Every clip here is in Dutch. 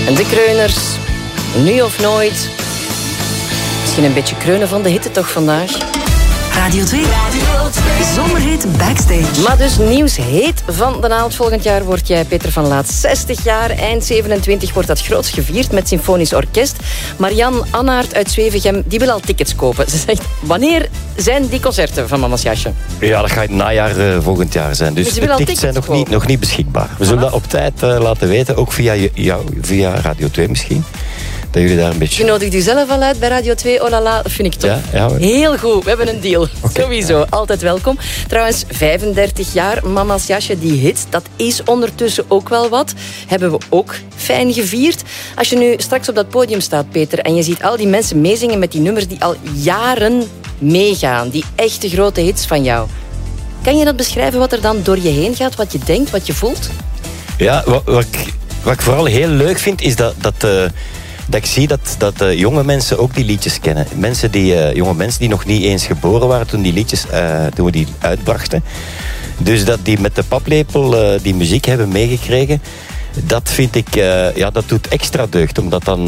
En de kreuners, nu of nooit. Misschien een beetje kreunen van de hitte toch vandaag. Radio 2. Zomerhit Backstage. Maar dus nieuwsheet van de naald. Volgend jaar word jij, Peter van Laat, 60 jaar. Eind 27 wordt dat groots gevierd met symfonisch orkest. Marianne Annaert uit Zwevegem, die wil al tickets kopen. Ze zegt, wanneer zijn die concerten van Mama's Jasje? Ja, dat gaat najaar volgend jaar zijn. Dus de tickets zijn nog niet beschikbaar. We zullen dat op tijd laten weten. Ook via Radio 2 misschien. Dat jullie daar een beetje... Je nodigt u zelf al uit bij Radio 2. Oh la la, dat vind ik tof. Ja, heel goed, we hebben een deal. Okay. Sowieso, altijd welkom. Trouwens, 35 jaar, Mama's Jasje, die hit, dat is ondertussen ook wel wat. Hebben we ook fijn gevierd. Als je nu straks op dat podium staat, Peter, en je ziet al die mensen meezingen met die nummers die al jaren meegaan. Die echte grote hits van jou. Kan je dat beschrijven, wat er dan door je heen gaat? Wat je denkt, wat je voelt? Ja, wat ik vooral heel leuk vind, is dat ik zie dat jonge mensen ook die liedjes kennen. Jonge mensen die nog niet eens geboren waren toen die liedjes toen we die uitbrachten. Dus dat die met de paplepel die muziek hebben meegekregen, dat vind ik, dat doet extra deugd. Omdat dan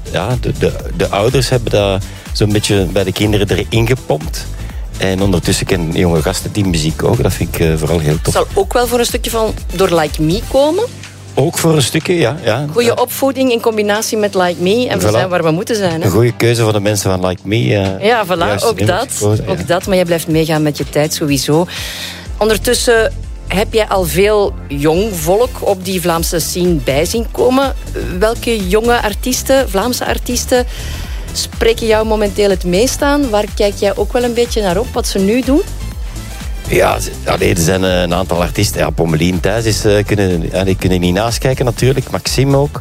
de ouders hebben dat zo'n beetje bij de kinderen erin gepompt. En ondertussen kennen jonge gasten die muziek ook. Dat vind ik vooral heel tof. Het zal ook wel voor een stukje van door Like Me komen. Ook voor een stukje, ja. Goede opvoeding in combinatie met Like Me. En we zijn waar we moeten zijn. Hè? Een goede keuze van de mensen van Like Me. Ja, voilà, ook dat. Maar je blijft meegaan met je tijd sowieso. Ondertussen heb jij al veel jong volk op die Vlaamse scene bij zien komen. Welke jonge artiesten, Vlaamse artiesten, spreken jou momenteel het meest aan? Waar kijk jij ook wel een beetje naar op, wat ze nu doen? Ja, er zijn een aantal artiesten. Ja, Pommelien thuis kunnen niet naast kijken natuurlijk. Maxime ook.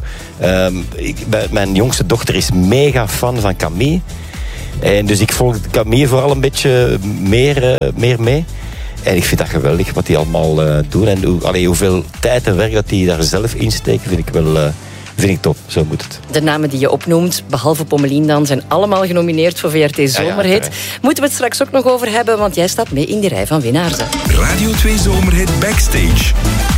Mijn jongste dochter is mega fan van Camille. En dus ik volg Camille vooral een beetje meer mee. En ik vind dat geweldig wat die allemaal doen. En hoeveel tijd en werk dat die daar zelf insteken, vind ik top. Zo moet het. De namen die je opnoemt, behalve Pommelien dan, zijn allemaal genomineerd voor VRT Zomerhit. Moeten we het straks ook nog over hebben, want jij staat mee in die rij van winnaars. Hè? Radio 2 Zomerhit Backstage.